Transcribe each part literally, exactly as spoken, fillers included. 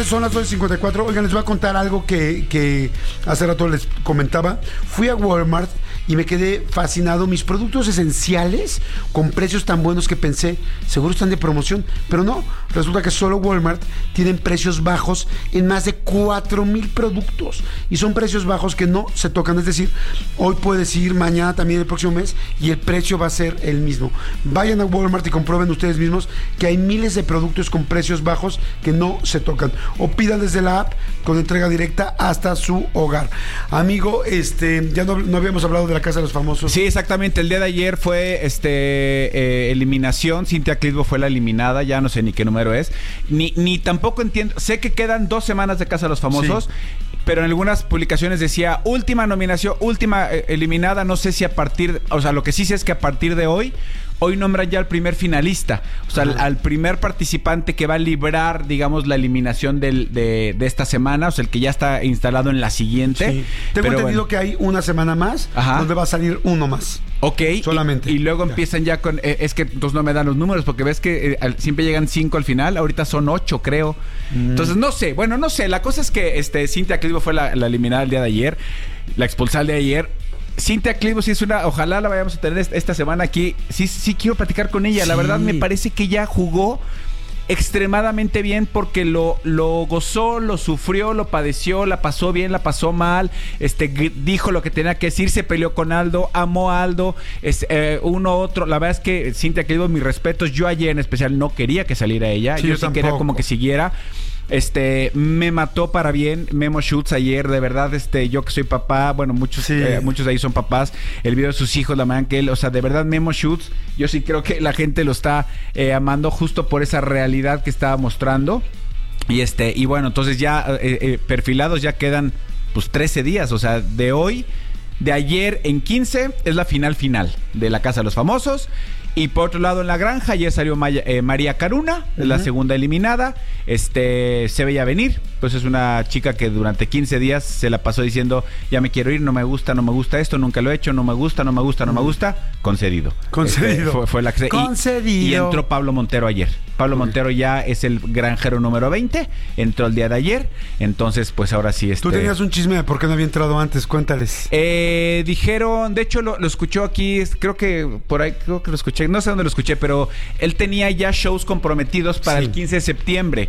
Son las doce cincuenta y cuatro. Oigan, les voy a contar algo que, que hace rato les comentaba. Fui a Walmart y me quedé fascinado. Mis productos esenciales con precios tan buenos que pensé, seguro están de promoción, pero no. Resulta que solo Walmart tienen precios bajos en más de cuatro mil productos. Y son precios bajos que no se tocan. Es decir, hoy puedes ir, mañana también, el próximo mes, y el precio va a ser el mismo. Vayan a Walmart y comprueben ustedes mismos que hay miles de productos con precios bajos que no se tocan. O pidan desde la app con entrega directa hasta su hogar. Amigo, este, ya no, no habíamos hablado de la Casa de los Famosos. Sí, exactamente. El día de ayer fue este eh, eliminación. Cintia Clitbo fue la eliminada. Ya no sé ni qué número es. Ni, ni tampoco entiendo. Sé que quedan dos semanas de Casa de los Famosos. Sí. Pero en algunas publicaciones decía última nominación, última eh, eliminada. No sé si a partir, o sea, lo que sí sé es que a partir de hoy, hoy nombran ya al primer finalista, o sea, al, al primer participante que va a librar, digamos, la eliminación del, de, de esta semana, o sea, el que ya está instalado en la siguiente. Sí. Tengo Pero entendido bueno, que hay una semana más, ajá, donde va a salir uno más. Ok. Solamente. Y, y luego ya empiezan ya con... Eh, es que entonces no me dan los números, porque ves que eh, al, siempre llegan cinco al final, ahorita son ocho, creo. Mm. Entonces, no sé, bueno, no sé. La cosa es que este, Cintia Clitbo fue la, la eliminada el día de ayer, la expulsada el día de ayer. Cintia Clitbo sí es una, ojalá la vayamos a tener esta semana aquí. Sí, sí quiero platicar con ella. Sí. La verdad me parece que ella jugó extremadamente bien porque lo, lo gozó, lo sufrió, lo padeció, la pasó bien, la pasó mal, este, dijo lo que tenía que decir, se peleó con Aldo, amó a Aldo, es, eh, uno otro. La verdad es que Cintia Clitbo, mis respetos. Yo ayer en especial no quería que saliera ella. Sí, yo, yo sí quería como que siguiera. Este, me mató para bien Memo Schutz ayer, de verdad, este, yo que soy papá, bueno, muchos, sí. eh, muchos de ahí son papás, el video de sus hijos, la manera que él, o sea, de verdad, Memo Schutz, yo sí creo que la gente lo está eh, amando justo por esa realidad que estaba mostrando. Y este, y bueno, entonces ya eh, eh, perfilados ya quedan pues trece días, o sea, de hoy, de ayer en quince es la final final de la Casa de los Famosos. Y por otro lado, en la granja, ayer salió Maya, eh, María Caruna, uh-huh. la segunda eliminada. Este, se veía venir. Pues es una chica que durante quince días se la pasó diciendo: ya me quiero ir, no me gusta, no me gusta esto, nunca lo he hecho, no me gusta, no me gusta, no me gusta. Concedido. Concedido. Este, fue, fue la que se, Concedido. Y, y entró Pablo Montero ayer. Pablo okay. Montero ya es el granjero número veinte. Entró el día de ayer. Entonces, pues ahora sí. Este... Tú tenías un chisme de por qué no había entrado antes. Cuéntales. Eh, dijeron, de hecho, lo, lo escuchó aquí. Creo que por ahí, creo que lo escuché. No sé dónde lo escuché, pero él tenía ya shows comprometidos para sí. el quince de septiembre.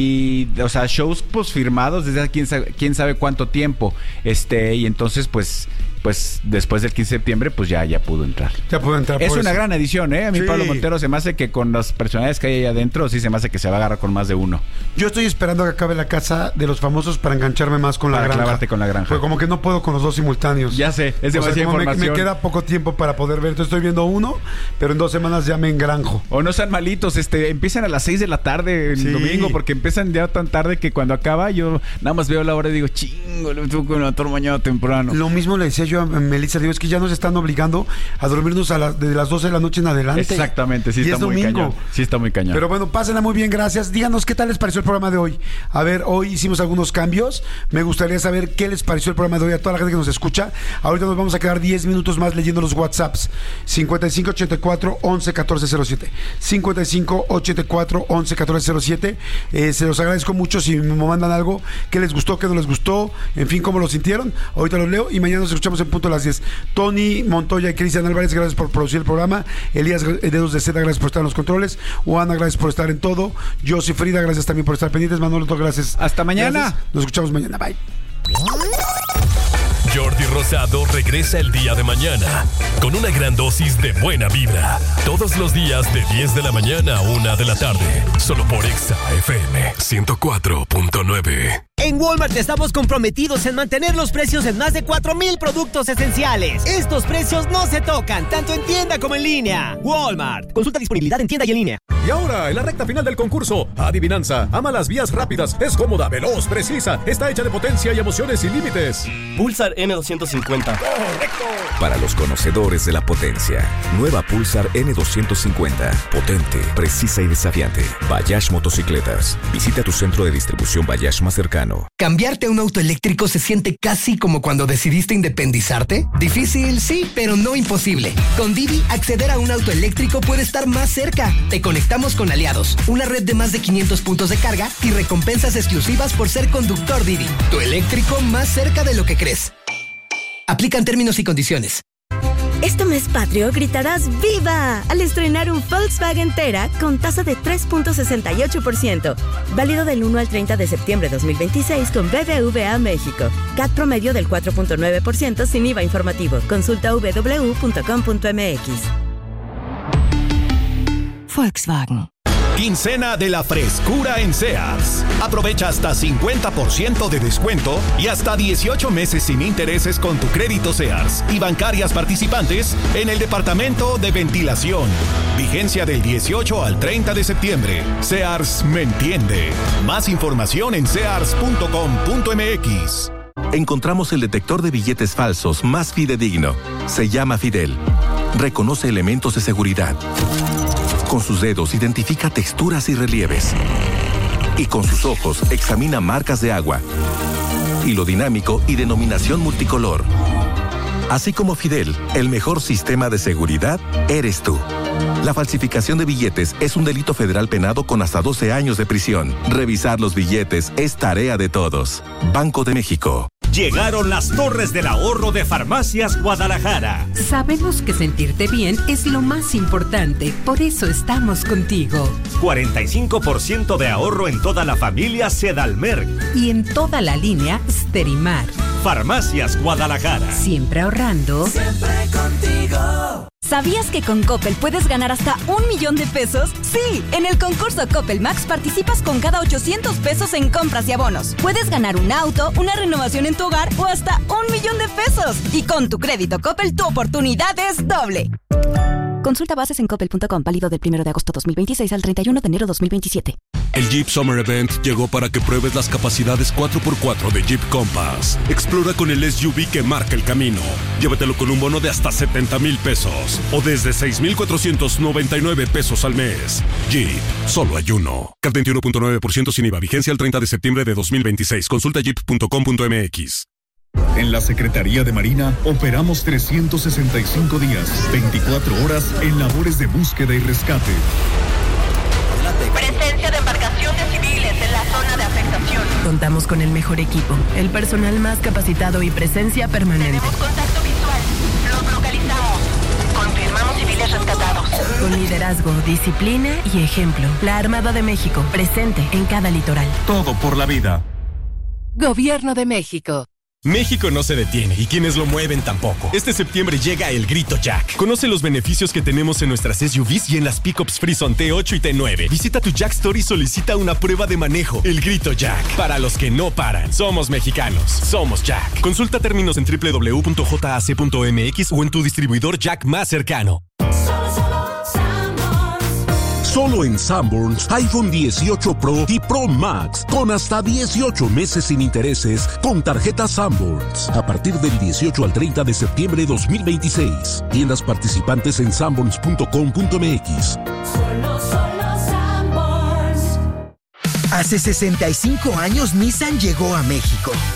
Y, o sea, shows pues firmados desde hace quién sabe, quién sabe cuánto tiempo. Este, y entonces, pues. Pues después del quince de septiembre, pues ya, ya pudo entrar. Ya pudo entrar. Es una eso. gran edición, ¿eh? A mí sí. Pablo Montero se me hace que con las personalidades que hay ahí adentro, sí se me hace que se va a agarrar con más de uno. Yo estoy esperando a que acabe la Casa de los Famosos para engancharme más con la para granja. Para clavarte con la granja. Porque como que no puedo con los dos simultáneos. Ya sé, es demasiada o sea, información. Me, me queda poco tiempo para poder ver. Entonces estoy viendo uno, pero en dos semanas ya me engranjo. O no sean malitos, este, empiezan a las seis de la tarde el sí. domingo, porque empiezan ya tan tarde que cuando acaba yo nada más veo la hora y digo, chingo, lo tengo que levantar mañana temprano. Lo mismo le decía yo a Melissa, digo, es que ya nos están obligando a dormirnos a la, de las doce de la noche en adelante. Exactamente, sí, y está es muy domingo. cañón. Sí, está muy cañón. Pero bueno, pásenla muy bien, gracias. Díganos qué tal les pareció el programa de hoy. A ver, hoy hicimos algunos cambios. Me gustaría saber qué les pareció el programa de hoy a toda la gente que nos escucha. Ahorita nos vamos a quedar diez minutos más leyendo los WhatsApps. cincuenta y cinco ochenta y cuatro once catorce cero siete. cincuenta y cinco ochenta y cuatro once catorce cero siete. Eh, se los agradezco mucho si me mandan algo que les gustó, que no les gustó, en fin, cómo lo sintieron. Ahorita los leo y mañana nos escuchamos en punto a las diez. Tony Montoya y Cristian Álvarez, gracias por producir el programa. Elías Dedos de Seda, gracias por estar en los controles. Juana, gracias por estar en todo. Yo soy Frida, gracias también por estar pendientes. Manolo, gracias. Hasta mañana. Gracias. Nos escuchamos mañana. Bye. Jordi Rosado regresa el día de mañana con una gran dosis de buena vibra. Todos los días de diez de la mañana a una de la tarde. Solo por Exa F M ciento cuatro punto nueve. En Walmart estamos comprometidos en mantener los precios en más de cuatro mil productos esenciales. Estos precios no se tocan, tanto en tienda como en línea. Walmart. Consulta disponibilidad en tienda y en línea. Y ahora, en la recta final del concurso, Adivinanza. Ama las vías rápidas, es cómoda, veloz, precisa, está hecha de potencia y emociones sin límites. Pulsar N doscientos cincuenta. ¡Correcto! Para los conocedores de la potencia, nueva Pulsar N doscientos cincuenta. Potente, precisa y desafiante. Bayash Motocicletas. Visita tu centro de distribución Bayash más cercano mexicano. ¿Cambiarte a un auto eléctrico se siente casi como cuando decidiste independizarte? Difícil, sí, pero no imposible. Con Didi, acceder a un auto eléctrico puede estar más cerca. Te conectamos con aliados, una red de más de quinientos puntos de carga y recompensas exclusivas por ser conductor Didi. Tu eléctrico más cerca de lo que crees. Aplican términos y condiciones. Este mes patrio gritarás ¡Viva! Al estrenar un Volkswagen Tera con tasa de tres punto sesenta y ocho por ciento. Válido del uno al treinta de septiembre de dos mil veintiséis con B B V A México. C A T promedio del cuatro punto nueve por ciento sin I V A informativo. Consulta w w w punto com punto m x. Volkswagen. Quincena de la frescura en Sears. Aprovecha hasta cincuenta por ciento de descuento y hasta dieciocho meses sin intereses con tu crédito Sears y bancarias participantes en el departamento de ventilación. Vigencia del dieciocho al treinta de septiembre. Sears me entiende. Más información en sears punto com punto m x. Encontramos el detector de billetes falsos más fidedigno. Se llama Fidel. Reconoce elementos de seguridad. Con sus dedos identifica texturas y relieves. Y con sus ojos examina marcas de agua, hilo dinámico y denominación multicolor. Así como Fidel, el mejor sistema de seguridad eres tú. La falsificación de billetes es un delito federal penado con hasta doce años de prisión. Revisar los billetes es tarea de todos. Banco de México. Llegaron las Torres del Ahorro de Farmacias Guadalajara. Sabemos que sentirte bien es lo más importante, por eso estamos contigo. cuarenta y cinco por ciento de ahorro en toda la familia Sedalmer. Y en toda la línea Sterimar. Farmacias Guadalajara. Siempre ahorrando. Siempre contigo. ¿Sabías que con Coppel puedes ganar hasta un millón de pesos? Sí, en el concurso Coppel Max participas con cada ochocientos pesos en compras y abonos. Puedes ganar un auto, una renovación en tu hogar o hasta un millón de pesos. Y con tu crédito Coppel, tu oportunidad es doble. Consulta bases en coppel punto com, válido del primero de agosto dos mil veintiséis al treinta y uno de enero dos mil veintisiete. El Jeep Summer Event llegó para que pruebes las capacidades cuatro por cuatro de Jeep Compass. Explora con el S U V que marca el camino. Llévatelo con un bono de hasta setenta mil pesos o desde seis mil cuatrocientos noventa y nueve pesos al mes. Jeep, solo hay uno. C A T veintiuno punto nueve por ciento sin I V A. Vigencia el treinta de septiembre de dos mil veintiséis. Consulta jeep punto com punto m x. En la Secretaría de Marina operamos trescientos sesenta y cinco días, veinticuatro horas en labores de búsqueda y rescate. Presencia de embarcaciones civiles en la zona de afectación. Contamos con el mejor equipo, el personal más capacitado y presencia permanente. Tenemos contacto visual. Los localizamos. Confirmamos civiles rescatados. Con liderazgo, disciplina y ejemplo. La Armada de México, presente en cada litoral. Todo por la vida. Gobierno de México. México no se detiene y quienes lo mueven tampoco. Este septiembre llega el Grito Jack. Conoce los beneficios que tenemos en nuestras S U Vs y en las pickups Frison T ocho y T nueve. Visita tu Jack Store y solicita una prueba de manejo. El Grito Jack. Para los que no paran. Somos mexicanos. Somos Jack. Consulta términos en doble u doble u doble u punto jac punto m x o en tu distribuidor Jack más cercano. Solo en Sanborns, iPhone dieciocho Pro y Pro Max, con hasta dieciocho meses sin intereses, con tarjeta Sanborns. A partir del dieciocho al treinta de septiembre de dos mil veintiséis. Tiendas participantes en sanborns punto com punto m x. Solo, solo Sanborns. Hace sesenta y cinco años Nissan llegó a México